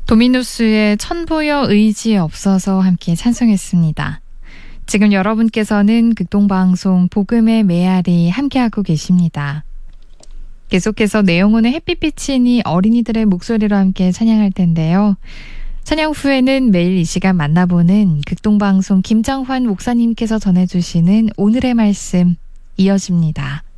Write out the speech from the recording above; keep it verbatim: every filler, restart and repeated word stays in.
도미노스의 천보여 의지 없어서 함께 찬송했습니다. 지금 여러분께서는 극동방송 복음의 메아리 함께하고 계십니다. 계속해서 내용은 햇빛비치니 어린이들의 목소리로 함께 찬양할 텐데요. 찬양 후에는 매일 이 시간 만나보는 극동방송 김정환 목사님께서 전해주시는 오늘의 말씀 이어집니다.